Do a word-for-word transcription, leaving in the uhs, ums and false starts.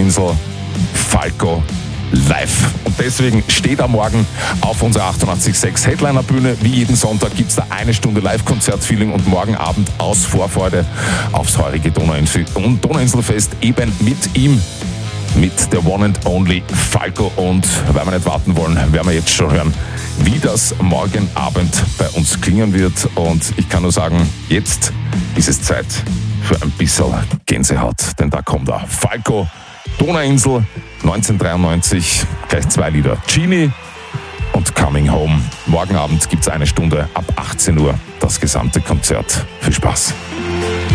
Donauinsel, Falco live. Und deswegen steht er morgen auf unserer achtundachtzig Komma sechs Headliner-Bühne. Wie jeden Sonntag gibt es da eine Stunde Live-Konzert-Feeling und morgen Abend aus Vorfreude aufs heurige Donauinsel- und Donauinselfest eben mit ihm, mit der One and Only Falco. Und weil wir nicht warten wollen, werden wir jetzt schon hören, wie das morgen Abend bei uns klingen wird. Und ich kann nur sagen, jetzt ist es Zeit für ein bisschen Gänsehaut, denn da kommt er. Falco, Donauinsel, neunzehnhundertdreiundneunzig, gleich zwei Lieder. Genie und Coming Home. Morgen Abend gibt es eine Stunde ab achtzehn Uhr das gesamte Konzert. Viel Spaß.